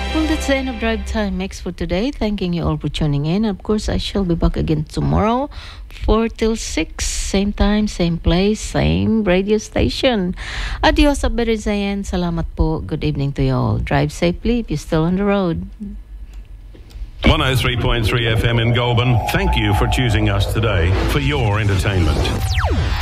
Well, that's the end of Drive Time Mix for today. Thanking you all for tuning in. Of course, I shall be back again tomorrow, 4 till 6. Same time, same place, same radio station. Adios, Aberizayan. Salamat po. Good evening to you all. Drive safely if you're still on the road. 103.3 FM in Goulburn. Thank you for choosing us today for your entertainment.